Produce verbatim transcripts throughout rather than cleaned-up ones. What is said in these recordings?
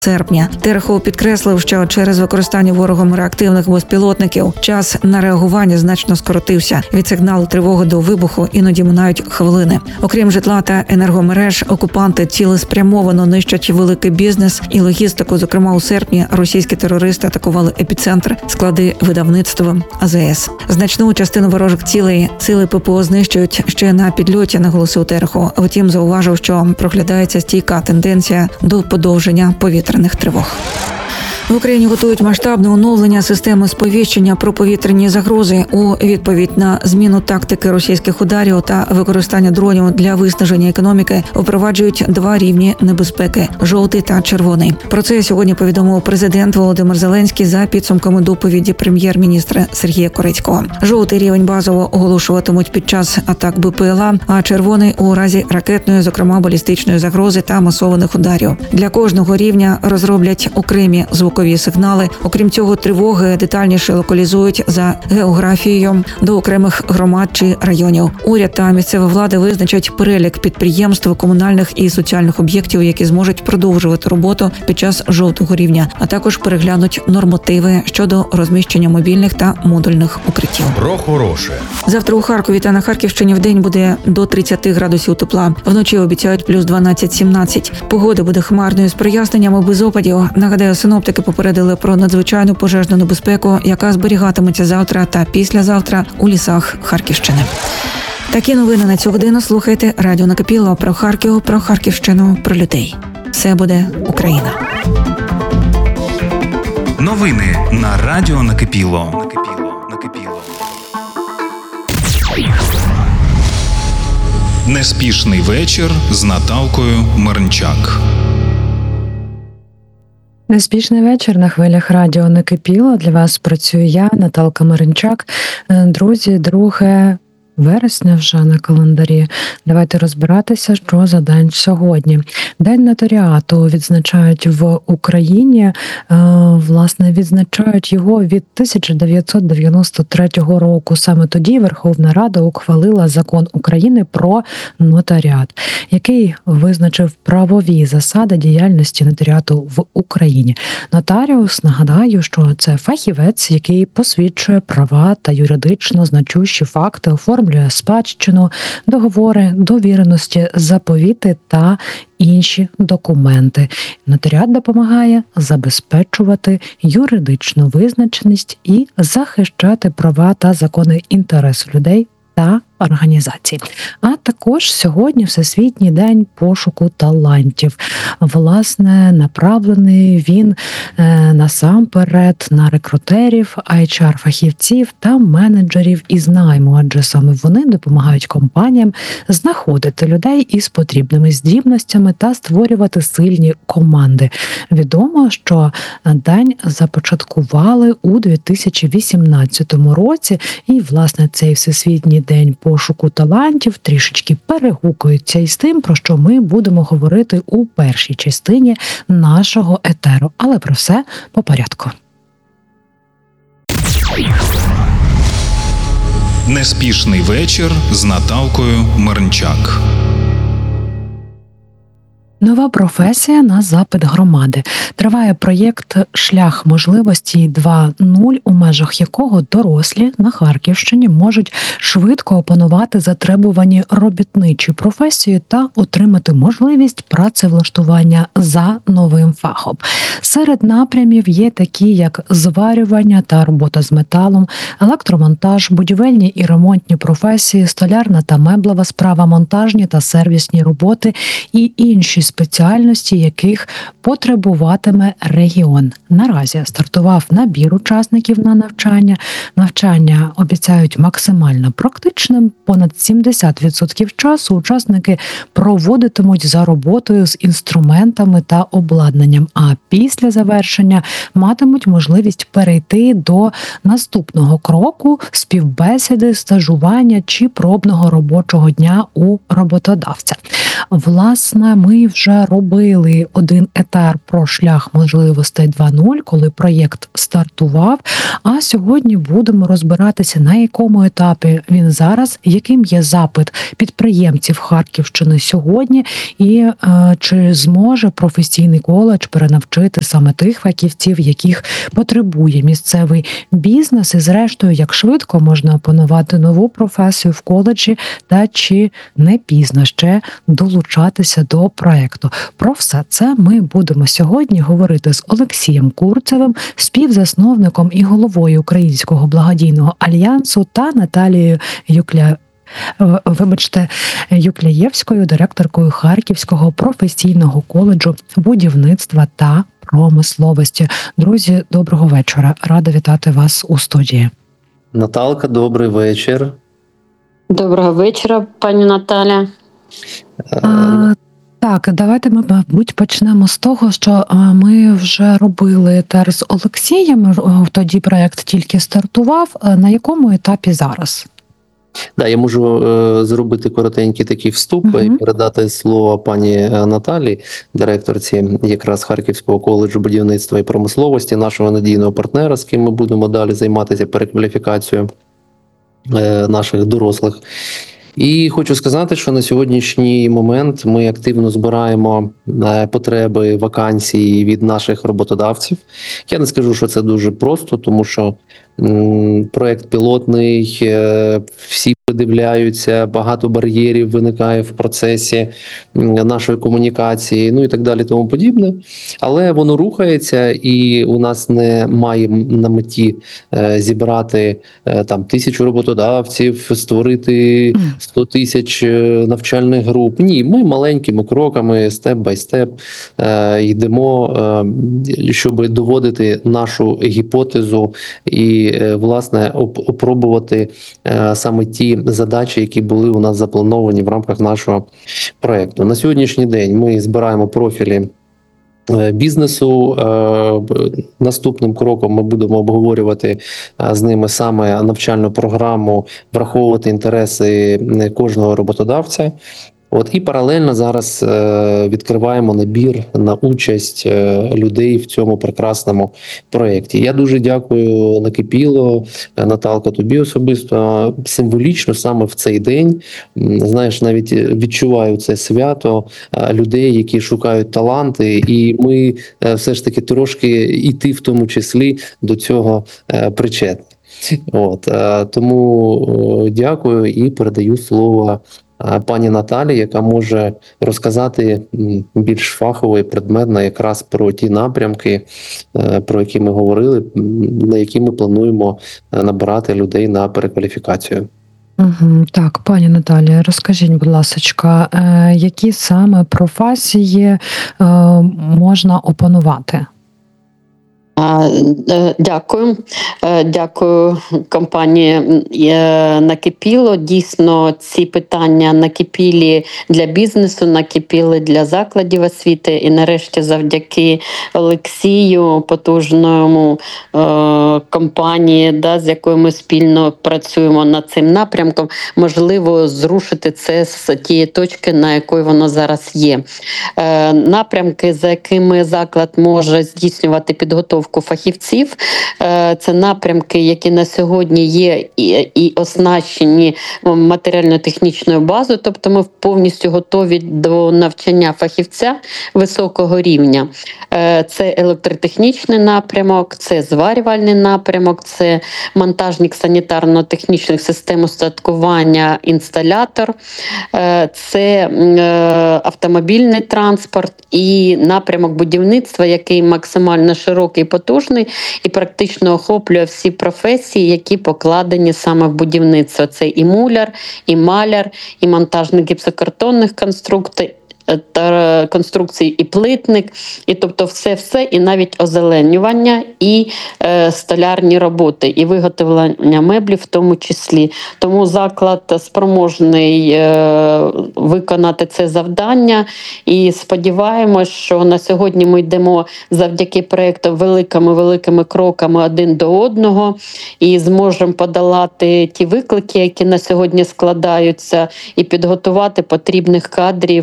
серпня. Терехов підкреслив, що через використання ворогом реактивних безпілотників час на реагування значно скоротився. Від сигналу тривоги до вибуху іноді минають хвилини. Окрім житла та енергомереж, окупанти цілеспрямовано нищать великий бізнес і логістику. Зокрема, у серпні російські терористи атакували епіцентр, склади видавництва А З С. Значну частину ворожих цілей сили П П О знищують ще на підльоті, наголосив Терехов. Втім, зауважив, що проглядається стійка тенденція до подовження повітряних тривог. В Україні готують масштабне оновлення системи сповіщення про повітряні загрози. У відповідь на зміну тактики російських ударів та використання дронів для виснаження економіки впроваджують два рівні небезпеки – жовтий та червоний. Про це сьогодні повідомив президент Володимир Зеленський за підсумками доповіді прем'єр-міністра Сергія Корецького. Жовтий рівень базово оголошуватимуть під час атак Б П Л А, а червоний – у разі ракетної, зокрема балістичної загрози та масованих ударів. Для кожного рівня розроблять окремі звукові сигнали. Окрім цього, тривоги детальніше локалізують за географією до окремих громад чи районів. Уряд та місцева влада визначать перелік підприємств, комунальних і соціальних об'єктів, які зможуть продовжувати роботу під час жовтого рівня, а також переглянуть нормативи щодо розміщення мобільних та модульних укриттів. Про хороше. Завтра у Харкові та на Харківщині вдень буде до тридцять градусів тепла. Вночі обіцяють плюс дванадцять-сімнадцять. Погода буде хмарною з проясненнями без опадів. Нагадаю, синоптики попередили про надзвичайну пожежну небезпеку, яка зберігатиметься завтра та післязавтра у лісах Харківщини. Такі новини на цю годину слухайте Радіо Накипіло про Харків, про Харківщину, про людей. Все буде Україна. Новини на Радіо Накипіло. Накипіло. Накипіло. Неспішний вечір з Наталкою Мирнчак. Неспішний вечір на хвилях Радіо Накипіло. Для вас працюю я, Наталка Мирнчак. Друзі, друге вересня вже на календарі. Давайте розбиратися, що за день сьогодні. День нотаріату відзначають в Україні. Власне, відзначають його від тисяча дев'ятсот дев'яносто третього року. Саме тоді Верховна Рада ухвалила закон України про нотаріат, який визначив правові засади діяльності нотаріату в Україні. Нотаріус, нагадаю, що це фахівець, який посвідчує права та юридично значущі факти, оформлює спадщину, договори, довіреності, заповіти та інші документи. Нотаріат допомагає забезпечувати юридичну визначеність і захищати права та закони інтересу людей та організацій. А також сьогодні Всесвітній день пошуку талантів. Власне, направлений він е, насамперед на рекрутерів, ейч ар-фахівців та менеджерів із найму, адже саме вони допомагають компаніям знаходити людей із потрібними здібностями та створювати сильні команди. Відомо, що день започаткували у дві тисячі вісімнадцятому році, і, власне, цей Всесвітній день пошуку талантів трішечки перегукується із тим, про що ми будемо говорити у першій частині нашого етеру. Але про все по порядку. Неспішний вечір з Наталкою Мирнчак. Нова професія на запит громади. Триває проєкт «Шлях можливості два нуль», у межах якого дорослі на Харківщині можуть швидко опанувати затребувані робітничі професії та отримати можливість працевлаштування за новим фахом. Серед напрямів є такі, як зварювання та робота з металом, електромонтаж, будівельні і ремонтні професії, столярна та меблева справа, монтажні та сервісні роботи і інші спеціальності, яких потребуватиме регіон. Наразі стартував набір учасників на навчання. Навчання обіцяють максимально практичним. Понад сімдесят відсотків часу учасники проводитимуть за роботою з інструментами та обладнанням, а після завершення матимуть можливість перейти до наступного кроку – співбесіди, стажування чи пробного робочого дня у роботодавця. Власне, ми вже робили один етер про шлях межах можливостей два нуль, коли проєкт стартував. А сьогодні будемо розбиратися, на якому етапі він зараз, яким є запит підприємців Харківщини сьогодні, і е, чи зможе професійний коледж перенавчити саме тих фахівців, яких потребує місцевий бізнес, і зрештою, як швидко можна опанувати нову професію в коледжі, та чи не пізно ще долучатися до проекту. Про все це ми будемо сьогодні говорити з Олексієм Курцевим, співзасновником і головою Українського благодійного альянсу, та Наталією Юкля Вибачте, Юкляєвською, директоркою Харківського професійного коледжу будівництва та промисловості. Друзі, доброго вечора. Рада вітати вас у студії. Наталка, добрий вечір. Доброго вечора, пані Наталя. А, так, давайте ми, мабуть, почнемо з того, що ми вже робили етер з Олексієм, тоді проєкт тільки стартував. На якому етапі зараз? Да, я можу е, зробити коротенький такий вступ uh-huh. і передати слово пані Наталі, директорці якраз Харківського коледжу будівництва і промисловості, нашого надійного партнера, з ким ми будемо далі займатися перекваліфікацією е, наших дорослих. І хочу сказати, що на сьогоднішній момент ми активно збираємо потреби, вакансії від наших роботодавців. Я не скажу, що це дуже просто, тому що м, проект пілотний, е, всі подивляються, багато бар'єрів виникає в процесі нашої комунікації, ну і так далі, тому подібне. Але воно рухається, і у нас немає на меті е, зібрати е, там тисячу роботодавців, створити сто тисяч навчальних груп. Ні, ми маленькими кроками, степ-бай-степ е, йдемо, е, щоб доводити нашу гіпотезу і, е, власне, оп- опробувати е, саме ті задачі, які були у нас заплановані в рамках нашого проєкту. На сьогоднішній день ми збираємо профілі бізнесу. Наступним кроком ми будемо обговорювати з ними саме навчальну програму, враховувати інтереси кожного роботодавця. От і паралельно зараз е, відкриваємо набір на участь е, людей в цьому прекрасному проєкті. Я дуже дякую Накипіло, Наталка, тобі особисто. Символічно саме в цей день, знаєш, навіть відчуваю це свято е, людей, які шукають таланти, і ми е, все ж таки трошки і ти в тому числі до цього е, причетні. От, е, тому е, дякую і передаю слово пані Наталі, яка може розказати більш фахово і предметно якраз про ті напрямки, про які ми говорили, на які ми плануємо набирати людей на перекваліфікацію. Угу, так, пані Наталі, розкажіть, будь ласка, які саме професії можна опанувати? Дякую. Дякую компанії Накипіло. Дійсно, ці питання накипілі для бізнесу, накипіли для закладів освіти. І нарешті завдяки Олексію, потужному компанії, да, з якою ми спільно працюємо над цим напрямком, можливо зрушити це з тієї точки, на якої воно зараз є. Напрямки, за якими заклад може здійснювати підготовку фахівців, це напрямки, які на сьогодні є і, і оснащені матеріально-технічною базою, тобто ми повністю готові до навчання фахівця високого рівня. Це електротехнічний напрямок, це зварювальний напрямок, це монтажник санітарно-технічних систем устаткування, інсталятор, це автомобільний транспорт і напрямок будівництва, який максимально широкий, потужний і практично охоплює всі професії, які покладені саме в будівництво. Це і муляр, і маляр, і монтажник гіпсокартонних конструкцій, та конструкцій, і плитник, і тобто все-все, і навіть озеленювання, і е, столярні роботи, і виготовлення меблів в тому числі. Тому заклад спроможний е, виконати це завдання, і сподіваємось, що на сьогодні ми йдемо завдяки проєкту великими-великими кроками один до одного, і зможемо подолати ті виклики, які на сьогодні складаються, і підготувати потрібних кадрів е,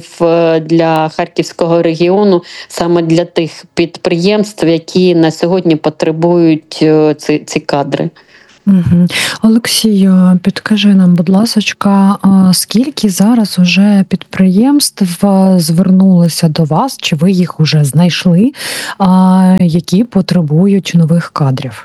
е, для Харківського регіону, саме для тих підприємств, які на сьогодні потребують е, ці, ці кадри. Угу. Олексію, підкажи нам, будь ласочка, а скільки зараз уже підприємств звернулися до вас, чи ви їх уже знайшли, а, які потребують нових кадрів?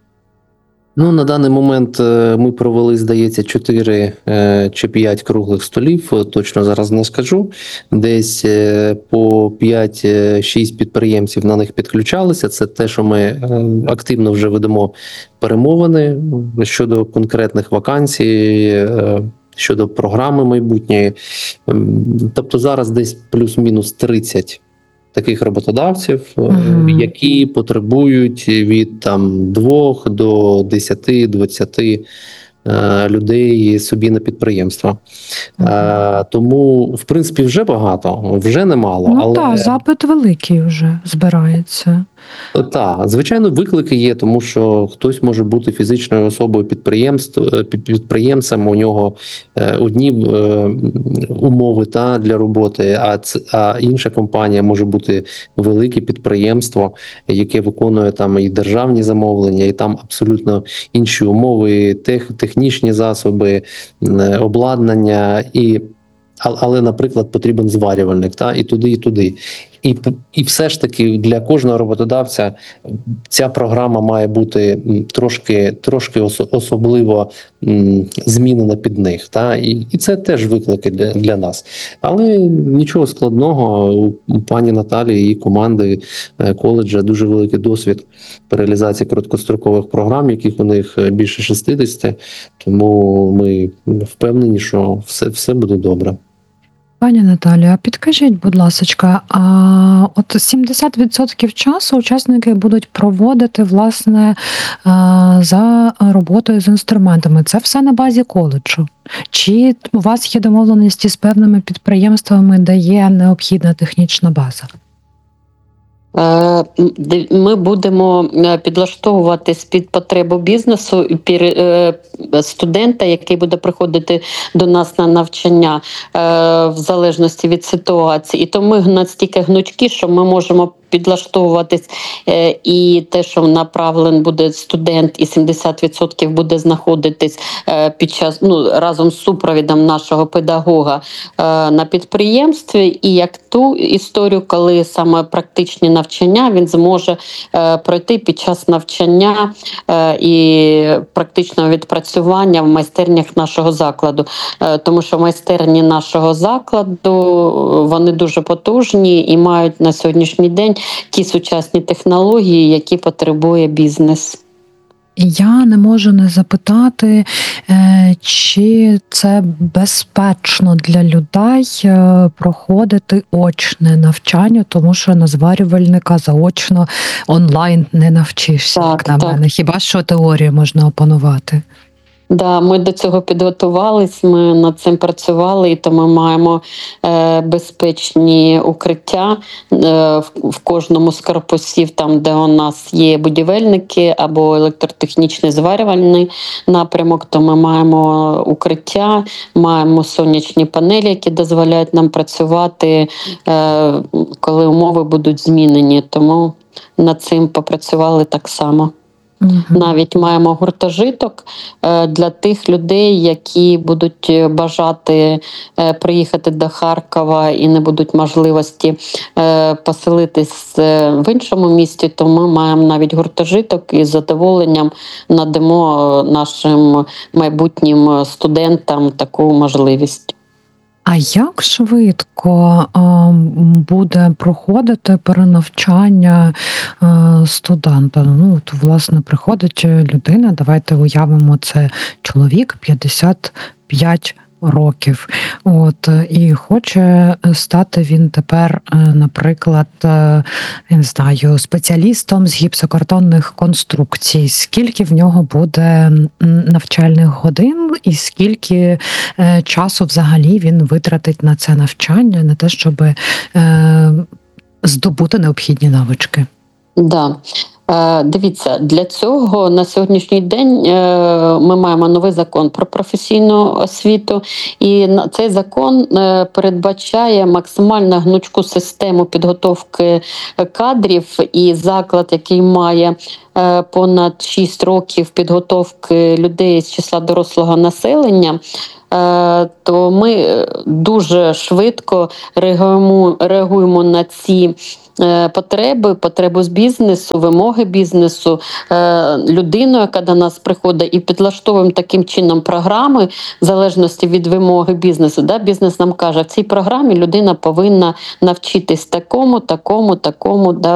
Ну, на даний момент е, ми провели, здається, чотири е, чи п'ять круглих столів, е, точно зараз не скажу. Десь е, по п'ять-шість підприємців на них підключалися. Це те, що ми е, активно вже ведемо перемовини щодо конкретних вакансій, е, щодо програми майбутньої. Ем, Тобто зараз десь плюс-мінус тридцять таких роботодавців, Мгм. які потребують від там двох до десяти-двадцяти е, людей собі на підприємство. Е, тому, в принципі, вже багато, вже немало. Ну але так, запит великий вже збирається. Так, звичайно, виклики є, тому що хтось може бути фізичною особою підприємств, е, під- підприємцем, у нього е, одні е, умови та для роботи, а, ц- а інша компанія може бути велике підприємство, яке виконує там і державні замовлення, і там абсолютно інші умови, тех, технічні засоби, е, обладнання і. А- Але, наприклад, потрібен зварювальник, та і туди, і туди. І, п- і все ж таки для кожного роботодавця ця програма має бути м, трошки, трошки осо- особливо м, змінена під них. Та? І, і це теж виклики для, для нас. Але нічого складного. У у пані Наталі і її команди е, коледжа дуже великий досвід по реалізації короткострокових програм, яких у них е, більше шістдесят. Тому ми впевнені, що все, все буде добре. Пані Наталія, а підкажіть, будь ласочка, а от сімдесят відсотків часу учасники будуть проводити, власне, а, за роботою з інструментами. Це все на базі коледжу? Чи у вас є домовленості з певними підприємствами, де є необхідна технічна база? Е, д- Ми будемо е, підлаштовуватись під потребу бізнесу і пір- е, студента, який буде приходити до нас на навчання е, в залежності від ситуації. І то ми настільки гнучкі, що ми можемо підлаштовуватись, е, і те, що направлен буде студент, і сімдесят відсотків буде знаходитись е, під час ну разом з супровідом нашого педагога е, на підприємстві, і як ту історію, коли саме практичні навчання він зможе е, пройти під час навчання е, і практичного відпрацювання в майстернях нашого закладу, е, тому що майстерні нашого закладу вони дуже потужні і мають на сьогоднішній день ті сучасні технології, які потребує бізнес. Я не можу не запитати, е, чи це безпечно для людей е, проходити очне навчання, тому що на зварювальника заочно онлайн не навчишся, Так, як на так. мене. Хіба що теорію можна опанувати? Да, ми до цього підготувались, ми над цим працювали, і то ми маємо е, безпечні укриття е, в, в кожному з корпусів, там, де у нас є будівельники або електротехнічний зварювальний напрямок, то ми маємо укриття, маємо сонячні панелі, які дозволяють нам працювати, е, коли умови будуть змінені. Тому над цим попрацювали так само. Мгм. Навіть маємо гуртожиток е, для тих людей, які будуть бажати е, приїхати до Харкова і не будуть можливості е, поселитись е, в іншому місті, то ми маємо навіть гуртожиток і з задоволенням надамо нашим майбутнім студентам таку можливість. А як швидко а, буде проходити перенавчання а, студента? Ну, от, власне, приходить людина, давайте уявимо, це чоловік п'ятдесят п'ять років. От, і хоче стати він тепер, е, наприклад, е, я не знаю, спеціалістом з гіпсокартонних конструкцій. Скільки в нього буде м, навчальних годин і скільки е, часу взагалі він витратить на це навчання, на те, щоб е, здобути необхідні навички? Да. Е, Дивіться, для цього на сьогоднішній день е, ми маємо новий закон про професійну освіту, і на- цей закон е, передбачає максимально гнучку систему підготовки кадрів, і заклад, який має е, понад шість років підготовки людей з числа дорослого населення, е, то ми дуже швидко реагуємо, реагуємо на ці е, потреби, потреби з бізнесу, вимоги бізнесу, е, людину, яка до нас приходить, і підлаштовуємо таким чином програми в залежності від вимоги бізнесу. Да? Бізнес нам каже, в цій програмі людина повинна навчитись такому, такому, такому, да?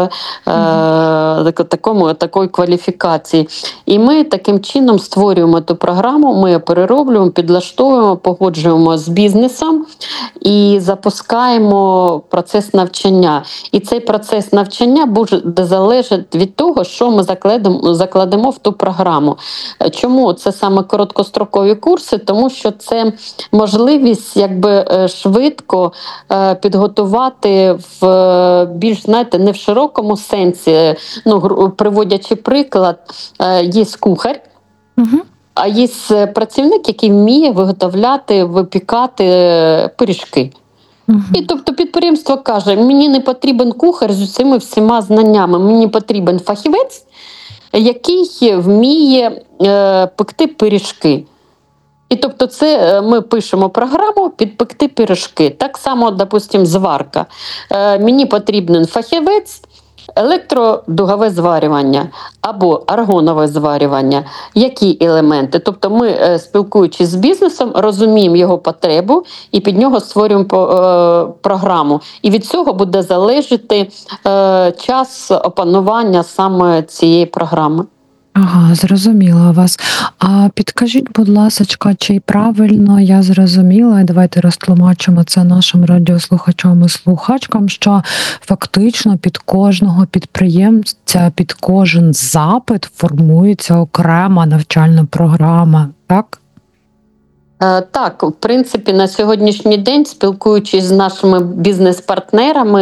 е, такому, такої кваліфікації. І ми таким чином створюємо ту програму, ми її перероблюємо, підлаштовуємо, погоджуємо з бізнесом і запускаємо процес навчання. І цей процес навчання буде залежати від того, що ми закладемо, закладемо в ту програму. Чому це саме короткострокові курси? Тому що це можливість якби швидко підготувати в більш, знаєте, не в широкому сенсі. Ну, приводячи приклад, є кухар, Угу. а є працівник, який вміє виготовляти, випікати пиріжки. Угу. І тобто підприємство каже, мені не потрібен кухар з усіма всіма знаннями, мені потрібен фахівець, який вміє е, пекти пиріжки. І тобто це ми пишемо програму підпекти пиріжки. Так само, допустимо, зварка. Е, мені потрібен фахівець, електродугове зварювання або аргонове зварювання. Які елементи? Тобто ми, спілкуючись з бізнесом, розуміємо його потребу і під нього створюємо програму. І від цього буде залежати час опанування саме цієї програми. Ага, зрозуміла вас. А підкажіть, будь ласка, чи правильно я зрозуміла, і давайте розтлумачимо це нашим радіослухачам і слухачкам, що фактично під кожного підприємця, під кожен запит формується окрема навчальна програма, так? Так, в принципі, на сьогоднішній день, спілкуючись з нашими бізнес-партнерами,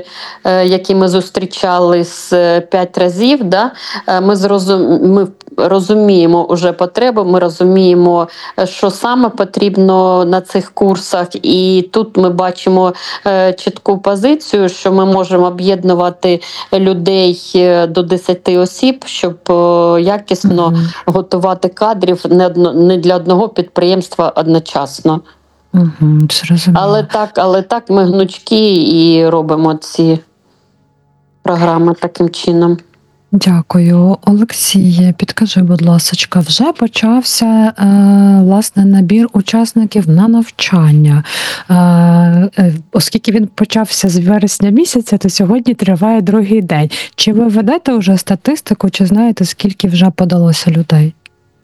які ми зустрічались п'ять разів, да, ми, зрозум... ми розуміємо вже потребу, ми розуміємо, що саме потрібно на цих курсах. І тут ми бачимо чітку позицію, що ми можемо об'єднувати людей до десяти осіб, щоб якісно угу. готувати кадрів не для одного підприємства одночасно. Угу, зрозуміло. Але так, але так ми гнучкі і робимо ці програми таким чином. Дякую. Олексіє, підкажи, будь ласка, вже почався е, власне набір учасників на навчання. Е, е, оскільки він почався з вересня місяця, то сьогодні триває другий день. Чи ви ведете вже статистику, чи знаєте, скільки вже подалося людей?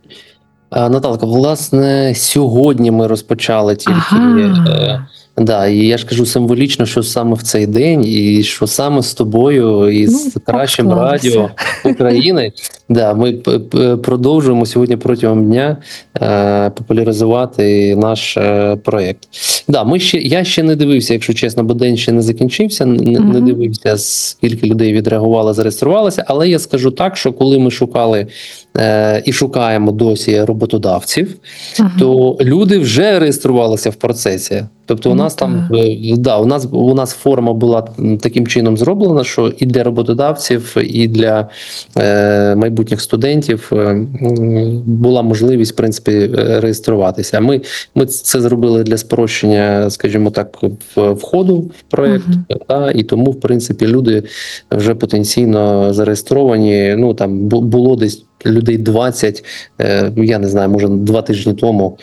Наталка, власне, сьогодні ми розпочали тільки, ага. е, да, і я ж кажу символічно, що саме в цей день, і що саме з тобою, і з ну, кращим радіо України, да, ми продовжуємо сьогодні протягом дня е, популяризувати наш е, проєкт. Да, ми ще, я ще не дивився, якщо чесно, бо день ще не закінчився, не, ага. не дивився, скільки людей відреагувало, зареєструвалося, але я скажу так, що коли ми шукали е, і шукаємо досі роботодавців, ага. то люди вже реєструвалися в процесі. Тобто у нас там да, у нас у нас форма була таким чином зроблена, що і для роботодавців, і для е, майбутніх студентів е, була можливість, в принципі, реєструватися. Ми, ми це зробили для спрощення, скажімо так, входу в проєкт, uh-huh. та, і тому, в принципі, люди вже потенційно зареєстровані. Ну там було десь людей двадцять, я не знаю, може два тижні тому,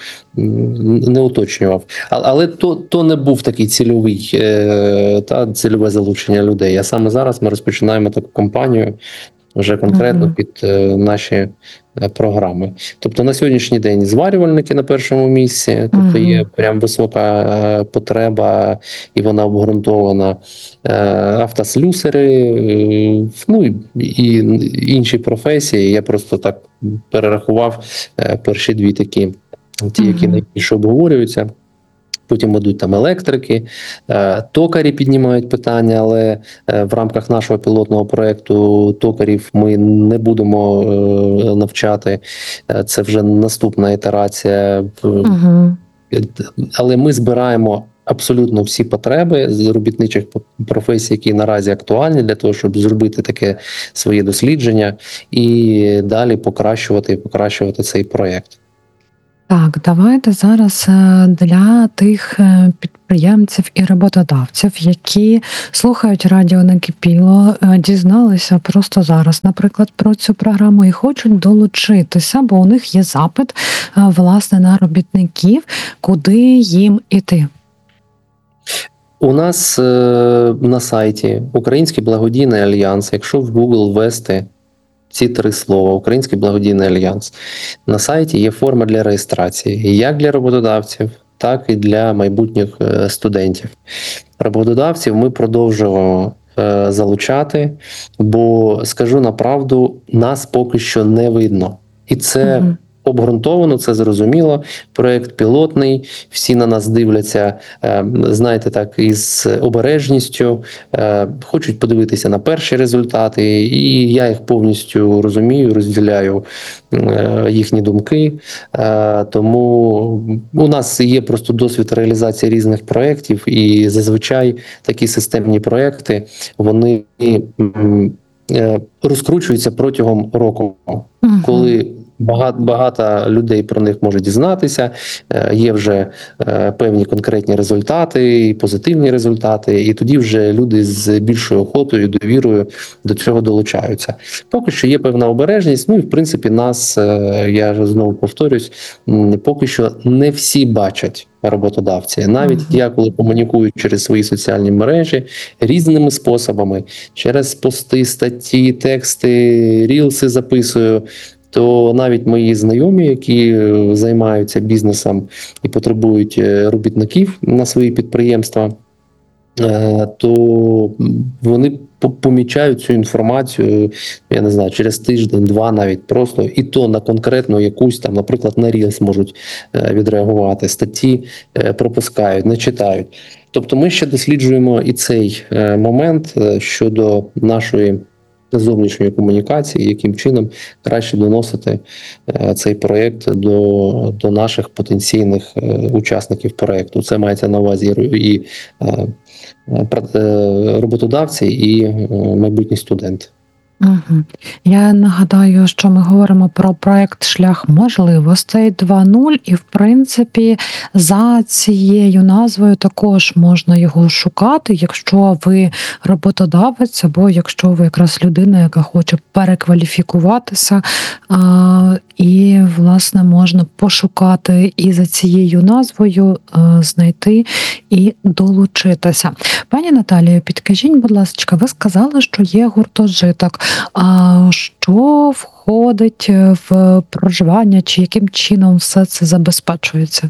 не уточнював. Але то, то не був такий цільовий, та цільове залучення людей. А саме зараз ми розпочинаємо таку кампанію вже конкретно uh-huh. під наші програми. Тобто на сьогоднішній день зварювальники на першому місці, тобто uh-huh. є прям висока потреба і вона обґрунтована. Автослюсери, ну і інші професії. Я просто так перерахував перші дві такі, ті, які uh-huh. найбільше обговорюються. потім йдуть там електрики, токарі піднімають питання, але в рамках нашого пілотного проєкту токарів ми не будемо навчати. Це вже наступна ітерація. Угу. Але ми збираємо абсолютно всі потреби з робітничих професій, які наразі актуальні для того, щоб зробити таке своє дослідження і далі покращувати, покращувати цей проєкт. Так, давайте зараз для тих підприємців і роботодавців, які слухають радіо Накипіло, дізналися просто зараз, наприклад, про цю програму і хочуть долучитися, бо у них є запит, власне, на робітників, куди їм іти. У нас на сайті Український благодійний альянс, якщо в Google ввести ці три слова «Український благодійний альянс», на сайті є форма для реєстрації, як для роботодавців, так і для майбутніх студентів. Роботодавців ми продовжуємо залучати, бо, скажу на правду, нас поки що не видно. І це угу. обґрунтовано, це зрозуміло. Проєкт пілотний, всі на нас дивляться, знаєте, так, із обережністю, хочуть подивитися на перші результати, і я їх повністю розумію, розділяю їхні думки. Тому у нас є просто досвід реалізації різних проєктів, і зазвичай такі системні проєкти, вони розкручуються протягом року, угу. коли Багато, багато людей про них може дізнатися, є вже певні конкретні результати, і позитивні результати, і тоді вже люди з більшою охотою, довірою до цього долучаються. Поки що є певна обережність, ну і в принципі нас, я знову повторюсь, поки що не всі бачать роботодавці. Навіть uh-huh. я, коли комунікую через свої соціальні мережі, різними способами, через пости, статті, тексти, рілси записую, то навіть мої знайомі, які займаються бізнесом і потребують робітників на свої підприємства, то вони помічають цю інформацію, я не знаю, через тиждень-два навіть просто, і то на конкретну якусь там, наприклад, на Рілс можуть відреагувати, статті пропускають, не читають. Тобто ми ще досліджуємо і цей момент щодо нашої зовнішньої комунікації, яким чином краще доносити цей проєкт до, до наших потенційних учасників проєкту. Це мається на увазі і роботодавці, і майбутні студенти. Угу. Я нагадаю, що ми говоримо про проект «Шлях можливостей два нуль», і, в принципі, за цією назвою також можна його шукати, якщо ви роботодавець, або якщо ви якраз людина, яка хоче перекваліфікуватися, а, і, власне, можна пошукати і за цією назвою а, знайти і долучитися. Пані Наталію, підкажіть, будь ласка, ви сказали, що є гуртожиток. А що входить в проживання, чи яким чином все це забезпечується?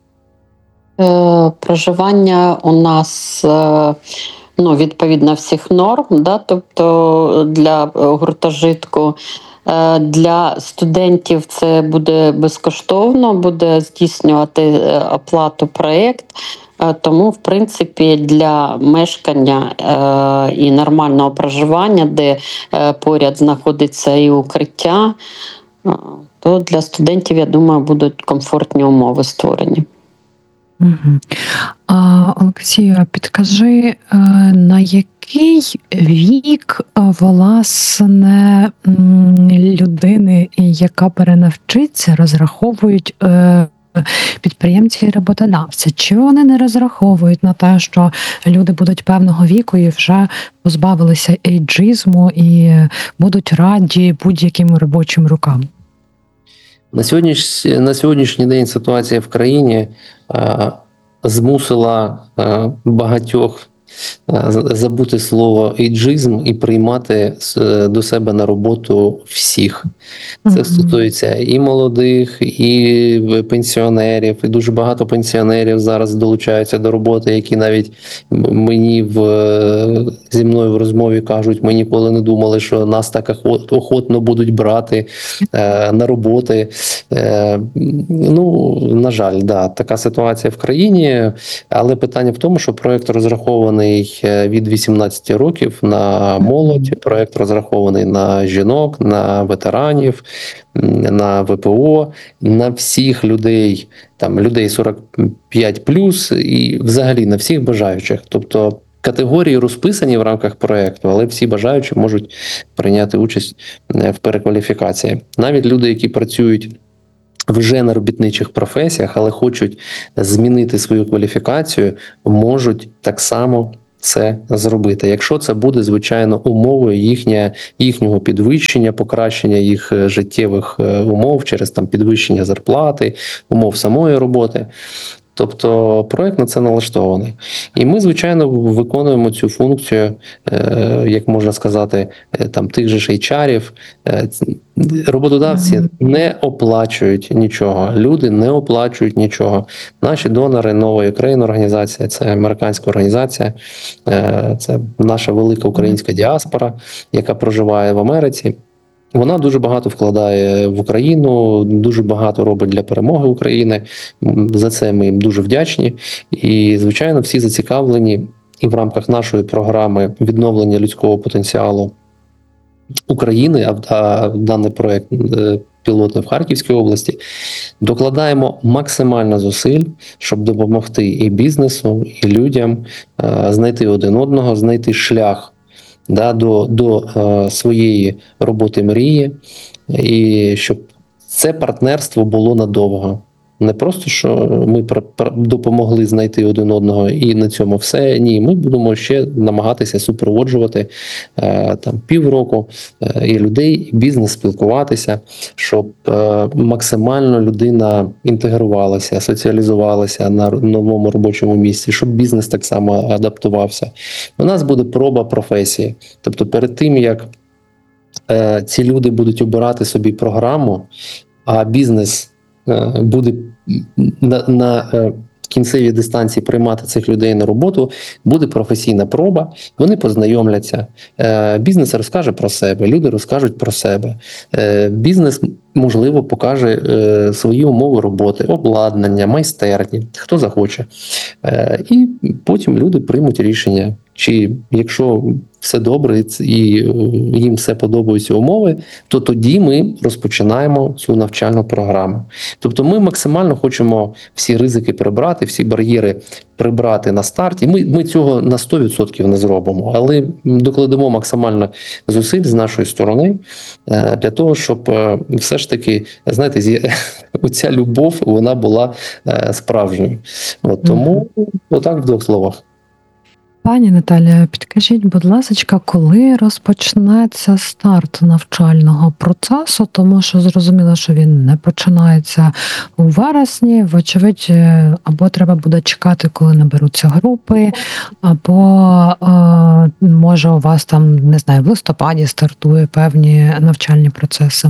Е, проживання у нас е, ну, відповідно всіх норм, да? Тобто для гуртожитку. Е, для студентів це буде безкоштовно, буде здійснювати оплату проєкт. Тому, в принципі, для мешкання е, і нормального проживання, де е, поряд знаходиться і укриття, е, то для студентів, я думаю, будуть комфортні умови створені. Угу. А, Олексію, підкажи, на який вік, власне, людини, яка перенавчиться, розраховують е, підприємці і роботодавці? Чи вони не розраховують на те, що люди будуть певного віку і вже позбавилися ейджизму і будуть раді будь-яким робочим рукам? На сьогоднішній, на сьогоднішній день ситуація в країні е, змусила е, багатьох забути слово «ейджизм» і приймати до себе на роботу всіх. Це стосується і молодих, і пенсіонерів, і дуже багато пенсіонерів зараз долучаються до роботи, які навіть мені в, зі мною в розмові кажуть, ми ніколи не думали, що нас так охотно будуть брати е, на роботи. Е, ну, на жаль, да, така ситуація в країні, але питання в тому, що проєкт розрахований від вісімнадцяти років на молодь, проєкт розрахований на жінок, на ветеранів, на ВПО, на всіх людей, там людей сорок п'ять плюс і взагалі на всіх бажаючих. Тобто категорії розписані в рамках проєкту, але всі бажаючі можуть прийняти участь в перекваліфікації. Навіть люди, які працюють вже на робітничих професіях, але хочуть змінити свою кваліфікацію, можуть так само це зробити. Якщо це буде, звичайно, умовою їхня, їхнього підвищення, покращення їх життєвих умов через там підвищення зарплати, умов самої роботи. Тобто проект на це налаштований. І ми, звичайно, виконуємо цю функцію, як можна сказати, там тих же ейч арів. Роботодавці не оплачують нічого, люди не оплачують нічого. Наші донори «Нова Україна» організація, це американська організація, це наша велика українська діаспора, яка проживає в Америці. Вона дуже багато вкладає в Україну, дуже багато робить для перемоги України. За це ми їм дуже вдячні. І, звичайно, всі зацікавлені і в рамках нашої програми відновлення людського потенціалу України, а даний проєкт пілотний в Харківській області, докладаємо максимально зусиль, щоб допомогти і бізнесу, і людям знайти один одного, знайти шлях Да, до, до е, своєї роботи мрії, і щоб це партнерство було надовго. Не просто, що ми пр- пр- допомогли знайти один одного і на цьому все. Ні, ми будемо ще намагатися супроводжувати е, там півроку е, і людей, і бізнес спілкуватися, щоб е, максимально людина інтегрувалася, соціалізувалася на новому робочому місці, щоб бізнес так само адаптувався. У нас буде проба професії. Тобто перед тим, як е, ці люди будуть обирати собі програму, а бізнес буде на, на кінцевій дистанції приймати цих людей на роботу, буде професійна проба, вони познайомляться, бізнес розкаже про себе, люди розкажуть про себе, бізнес, можливо, покаже свої умови роботи, обладнання, майстерні, хто захоче. І потім люди приймуть рішення, чи якщо все добре і їм все подобаються умови, то тоді ми розпочинаємо цю навчальну програму. Тобто ми максимально хочемо всі ризики прибрати, всі бар'єри прибрати на старті. Ми, ми цього на сто відсотків не зробимо, але докладемо максимально зусиль з нашої сторони для того, щоб все ж таки, знаєте, оця любов, вона була справжньою. От, тому отак в двох словах. Пані Наталія, підкажіть, будь ласка, коли розпочнеться старт навчального процесу, тому що зрозуміло, що він не починається у вересні, вочевидь, або треба буде чекати, коли наберуться групи, або може у вас там, не знаю, в листопаді стартує певні навчальні процеси.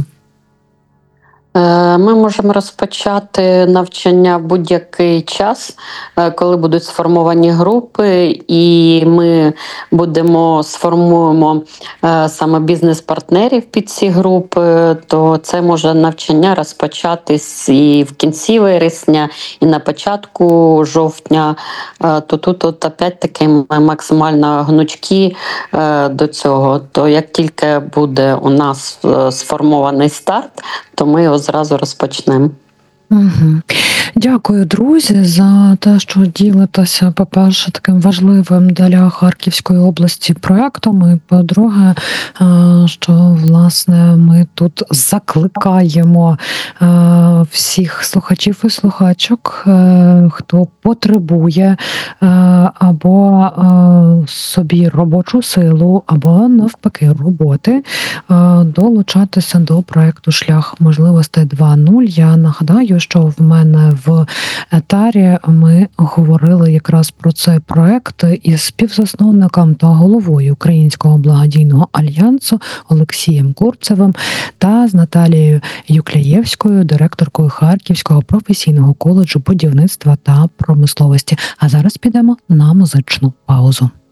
Ми можемо розпочати навчання в будь-який час, коли будуть сформовані групи, і ми будемо сформуємо саме бізнес-партнерів під ці групи, то це може навчання розпочатись і в кінці вересня, і на початку жовтня. То тут от опять-таки ми максимально гнучкі до цього. То як тільки буде у нас сформований старт, то ми його зразу розпочнемо. Угу. Дякую, друзі, за те, що ділитеся, по-перше, таким важливим для Харківської області проектом, і по-друге, що, власне, ми тут закликаємо всіх слухачів і слухачок, хто потребує або собі робочу силу, або, навпаки, роботи, долучатися до проекту «Шлях можливостей два нуль». Я нагадаю, що в мене в етарі ми говорили якраз про цей проект із співзасновником та головою Українського благодійного альянсу Олексієм Курцевим та з Наталією Юкляєвською, директоркою Харківського професійного коледжу будівництва та промисловості. А зараз підемо на музичну паузу.